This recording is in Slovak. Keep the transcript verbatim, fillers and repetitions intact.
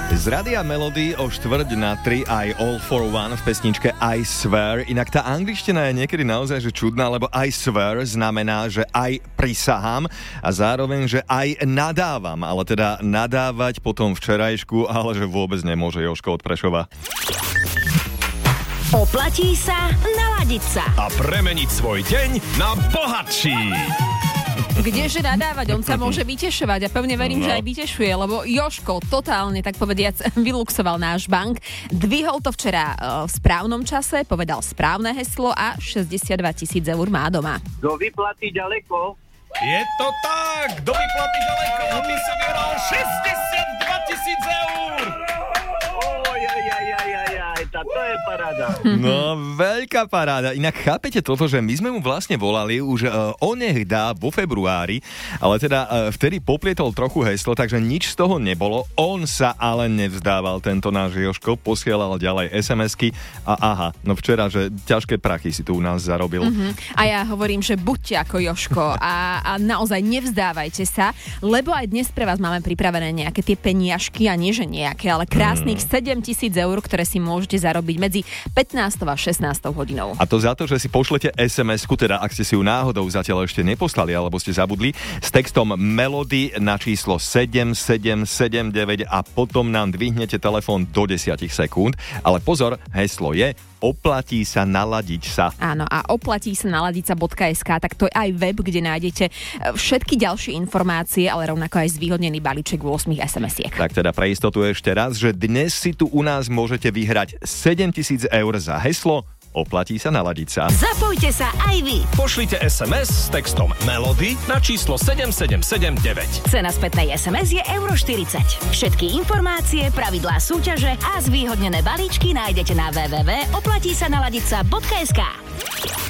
Z Rádia Melody o štvrť na tri aj All for One v pesničke I Swear. Inak tá angličtina je niekedy naozaj že čudná, lebo I swear znamená, že aj prisahám a zároveň, že aj nadávam. Ale teda nadávať potom včerajšku, ale že vôbec nemôže Jožko od Prešova. Oplatí sa naladiť sa a premeniť svoj deň na bohatší. Kdeže nadávať, on sa môže vytešovať a pevne verím, no. že aj vytešuje, lebo Jožko totálne, tak povediac, vyluxoval náš bank. Dvihol to včera v správnom čase, povedal správne heslo a šesťdesiatdva tisíc eur má doma. Do vyplaty ďaleko. Je to tak, do vyplaty ďaleko a ty si vyhral šesťdesiatdva tisíc eur. Oj, aj, aj, aj, aj, aj, tá, to je paráda. No, veľká paráda. Inak chápete toto, že my sme mu vlastne volali už uh, onehda vo februári, ale teda uh, vtedy poplietol trochu heslo, takže nič z toho nebolo. On sa ale nevzdával, tento náš Jožko, posielal ďalej es em esky a aha, no včera, že ťažké prachy si tu u nás zarobil. Mm-hmm. A ja hovorím, že buďte ako Jožko a, a naozaj nevzdávajte sa, lebo aj dnes pre vás máme pripravené nejaké tie peniažky a nie že nejaké, ale krásnych mm. sedem tisíc eur, ktoré si môžete zarobiť medzi pätnástou a šestnástou hodinou. A to za to, že si pošlete es em esku, teda ak ste si ju náhodou zatiaľ ešte neposlali alebo ste zabudli, s textom Melody na číslo sedem sedem sedem deväť a potom nám dvihnete telefón do desať sekúnd. Ale pozor, heslo je oplatí sa naladiť sa. Áno, a oplatí sa naladiť sa bodka es ká, tak to je aj web, kde nájdete všetky ďalšie informácie, ale rovnako aj zvýhodnený balíček osem es em esiek. Tak teda pre istotu ešte raz, že dnes si tu u nás môžete vyhrať sedem tisíc eur za heslo oplatí sa naladiť sa. Zapojte sa aj vy. Pošlite es em es s textom Melody na číslo sedem sedem sedem deväť. Cena spätnej es em es je euro štyridsať. Všetky informácie, pravidlá súťaže a zvýhodnené balíčky nájdete na w w w bodka oplatí sa naladiť sa bodka es ká.